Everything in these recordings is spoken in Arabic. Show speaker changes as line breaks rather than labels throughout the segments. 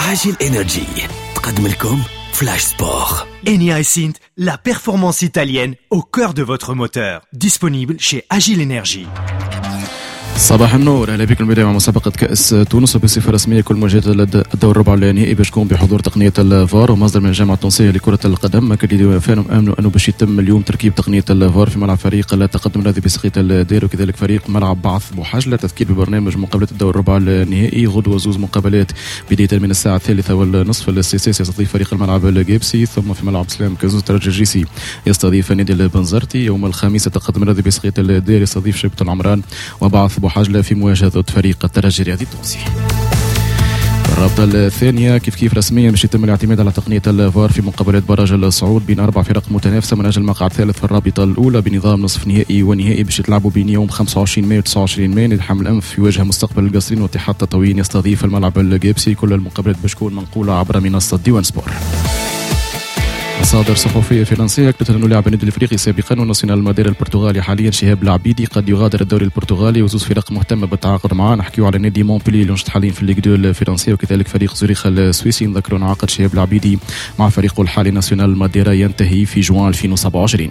عاجل إنرجي تقدم لكم Flash Sport.
Eni Synth, la performance italienne au cœur de votre moteur. Disponible chez Agile Energy.
صباح النور، اهلا بكم البدايه مع مسابقه كاس تونس وبصفه رسميه كل مواجهات الدور الربع النهائي باش تكون بحضور تقنيه الفار ومصدر من الجامعه التونسيه لكره القدم. اكدوا امنوا انه باش يتم اليوم تركيب تقنيه الفار في ملعب فريق التقدم الذي بسقية الدير وكذلك فريق ملعب بعث بوحجله. تذكير ببرنامج مقابله الدور الربع النهائي غدوه زوز مقابلات بدايه من الساعه 3:30 السيسيس يستضيف فريق الملعب الجيبسي، ثم في ملعب سلام كازوز الترجي الجيسي يستضيف نادي البنزرتي. يوم الخميس التقدم الذي بسقية الدير يستضيف شبكه العمران وبعث بوحجله في مواجهة ضد فريق الترجي الرياضي التونسي. الرابطة الثانية كيف رسميا باش يتم الاعتماد على تقنية الفار في مقابلات برج الصعود بين 4 فرق متنافسة من أجل المقعد الثالث في الرابطة الأولى بنظام نصف نهائي ونهائي باش يتلعبوا بين يوم 25 مايو و 29 مايو. الحمل الأنف في وجه مستقبل القصرين واتحاد تطاوين يستضيف الملعب الجيبسي. كل المقابلات باش تكون منقولة عبر منصة ديوان سبور. مصادر صحفيه فرنسيه اكدت انه لاعب النادي الافريقي سابقا وناسيونال المادير البرتغالي حاليا شهاب العبيدي قد يغادر الدوري البرتغالي وزوز فرق مهتمه بالتعاقد معاه. نحكيو على نادي مونبلي اللي نشط حاليا في الليغ 2 الفرنسيه وكذلك فريق زوريخ السويسي. نذكروا ان عقد شهاب العبيدي مع فريقه الحالي ناسيونال الماديرا ينتهي في جوان 2027.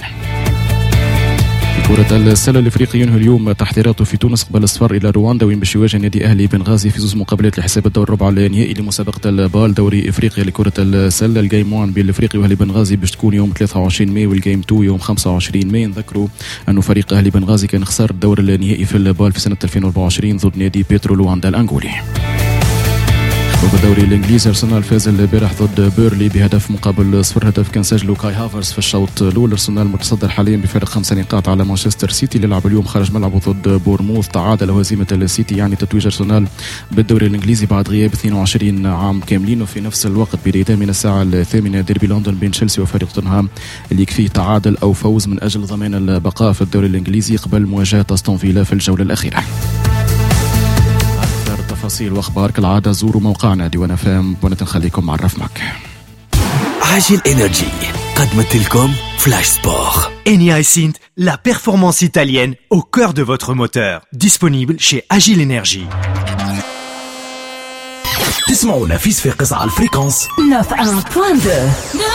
كرة السلة الافريقي ينهي اليوم تحضيراته في تونس قبل السفر الى رواندا وين باش يواجه نادي اهلي بنغازي في زوز مقابلات لحساب الدور الربع النهائي لمسابقة البال دوري افريقيا لكرة السلة. الجيم 1 بين الافريقي واهلي بنغازي باش تكون يوم 23 مايو والجيم 2 يوم 25 مايو. نذكروا انه فريق اهلي بنغازي كان خسر الدور النهائي في البال في سنة 2024 ضد نادي بيترو لواندا الانغولي. وبالدوري الانجليزي ارسنال فاز البارح ضد بيرلي بهدف مقابل 0. هدف كان سجله كاي هافرز في الشوط الاول. ارسنال متصدر حاليا بفارق 5 نقاط على مانشستر سيتي اللي لعب اليوم خارج ملعبه ضد بورموث. تعادل وهزيمه السيتي يعني تتويج ارسنال بالدوري الانجليزي بعد غياب 22 عام كاملين. وفي نفس الوقت بدايه من الساعه 8 ديربي لندن بين تشيلسي وفريق توتنهام اللي يكفيه تعادل او فوز من اجل ضمان البقاء في الدوري الانجليزي قبل مواجهه استون فيلا في الجوله الاخيره. تفاصيل واخبار كالعاده زوروا موقعنا ديوان فام ونخليكم مع الرفمك.
عاجل إنرجي قدمت لكم Flash Sport.
Eni Synth, la performance italienne au cœur de votre moteur. Disponible chez Agile Energy.
تسمعونا في صفاقس على الفريكونس
91.2.